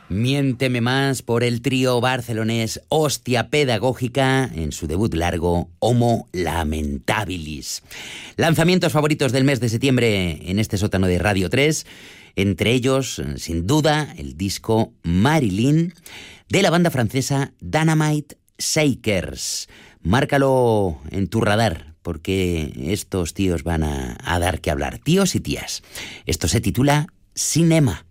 Miénteme más por el trío barcelonés Hostia Pedagógica en su debut largo Homo Lamentabilis. Lanzamientos favoritos del mes de septiembre en este sótano de Radio 3, entre ellos, sin duda, el disco Marilyn de la banda francesa Dynamite Shakers. Márcalo en tu radar, porque estos tíos van a dar que hablar, tíos y tías. Esto se titula Cinema.